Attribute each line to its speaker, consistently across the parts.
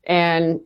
Speaker 1: And,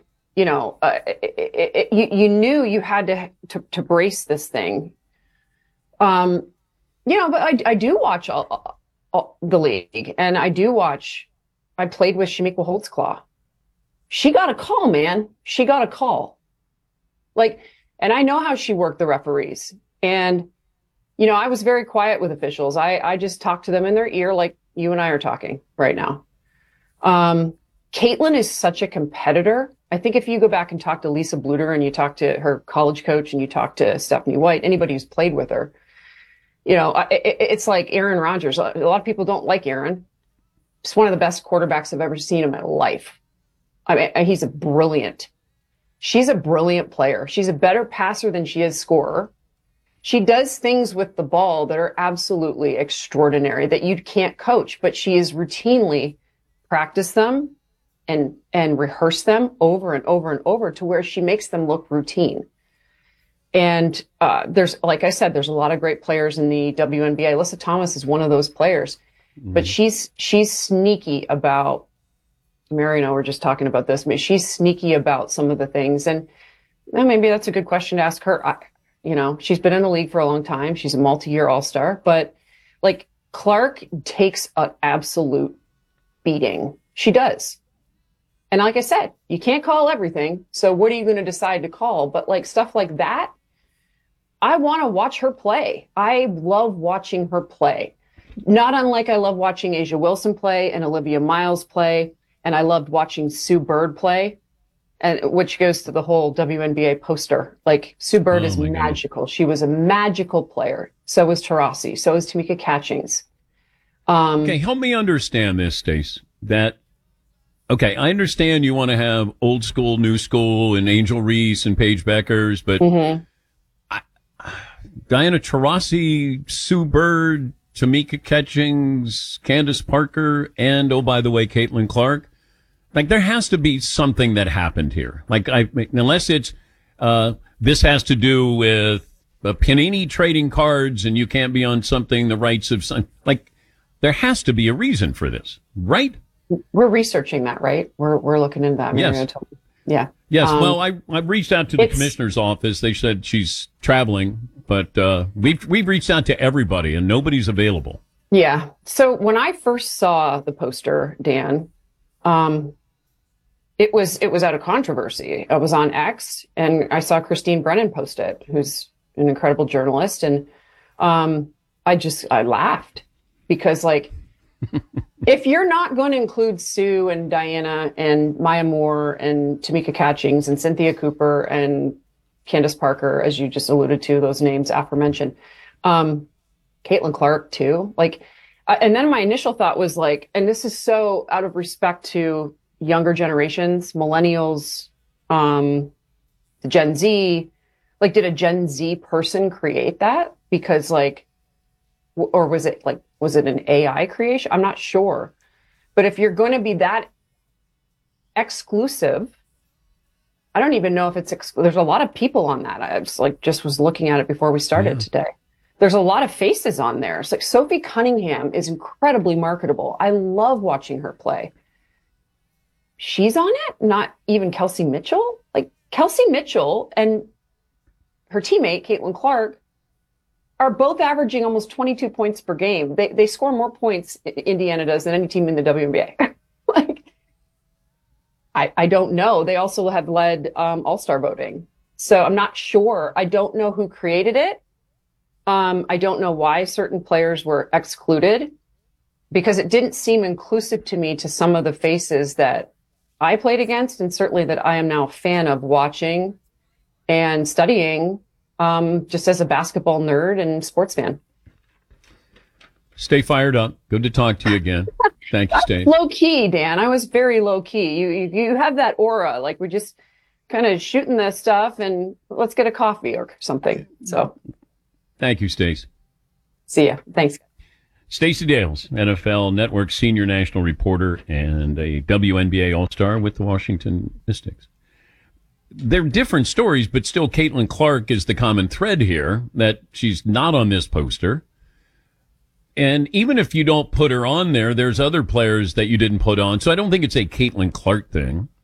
Speaker 1: you knew you had to brace this thing. But I do watch all the league, and I played with Shamiqua Holtzclaw. She got a call, man. She got a call. And I know how she worked the referees. And, I was very quiet with officials. I just talked to them in their ear like you and I are talking right now. Caitlin is such a competitor. I think if you go back and talk to Lisa Bluter and you talk to her college coach and you talk to Stephanie White, anybody who's played with her, it's like Aaron Rodgers. A lot of people don't like Aaron. He's one of the best quarterbacks I've ever seen in my life. I mean, she's a brilliant player. She's a better passer than she is scorer. She does things with the ball that are absolutely extraordinary that you can't coach, but she is routinely practiced them and rehearse them over and over and over to where she makes them look routine. And like I said, there's a lot of great players in the WNBA. Alyssa Thomas is one of those players, but she's sneaky about. Mary and I were just talking about this. I mean, she's sneaky about some of the things, and maybe that's a good question to ask her. She's been in the league for a long time. She's a multi-year All-Star, but Clark takes an absolute beating. She does. And like I said, you can't call everything. So what are you going to decide to call? But stuff like that, I want to watch her play. I love watching her play. Not unlike I love watching Asia Wilson play and Olivia Miles play. And I loved watching Sue Bird play, and which goes to the whole WNBA poster. Sue Bird is magical. Goodness. She was a magical player. So was Taurasi. So was Tamika Catchings.
Speaker 2: Okay, help me understand this, Stace. Okay, I understand you want to have old school, new school, and Angel Reese and Paige Beckers, but Diana Taurasi, Sue Bird, Tamika Catchings, Candace Parker, and, oh, by the way, Caitlin Clark. There has to be something that happened here. Unless it's, this has to do with Panini trading cards and you can't be on something, the rights of some, there has to be a reason for this, right?
Speaker 1: We're researching that, right? We're looking into that.
Speaker 2: Yes.
Speaker 1: Yeah.
Speaker 2: Yes. Well, I reached out to the commissioner's office. They said she's traveling, but we've reached out to everybody and nobody's available.
Speaker 1: Yeah. So when I first saw the poster, Dan, it was out of controversy. I was on X and I saw Christine Brennan post it, who's an incredible journalist, and I laughed because if you're not going to include Sue and Diana and Maya Moore and Tamika Catchings and Cynthia Cooper and Candace Parker, as you just alluded to, those names aforementioned, Caitlin Clark too, and then my initial thought was and this is so out of respect to younger generations, millennials, the Gen Z, did a Gen Z person create that? Because or was it an AI creation? I'm not sure. But if you're going to be that exclusive, I don't even know if it's there's a lot of people on that. I just was looking at it before we started today. There's a lot of faces on there. It's Sophie Cunningham is incredibly marketable. I love watching her play. She's on it, not even Kelsey Mitchell. Kelsey Mitchell and her teammate, Caitlin Clark, are both averaging almost 22 points per game. They score more points, Indiana does, than any team in the WNBA. I don't know. They also have led All-Star voting. So I'm not sure. I don't know who created it. I don't know why certain players were excluded, because it didn't seem inclusive to me to some of the faces that I played against, and certainly that I am now a fan of watching and studying, just as a basketball nerd and sports fan.
Speaker 2: Stay fired up. Good to talk to you again. Thank you, Stay.
Speaker 1: Low key, Dan. I was very low key. You have that aura, we're just kind of shooting this stuff and let's get a coffee or something. So,
Speaker 2: thank you, Stace.
Speaker 1: See ya. Thanks.
Speaker 2: Stacey Dales, NFL Network senior national reporter and a WNBA All-Star with the Washington Mystics. They're different stories, but still Caitlin Clark is the common thread here, that she's not on this poster. And even if you don't put her on there, there's other players that you didn't put on. So I don't think it's a Caitlin Clark thing.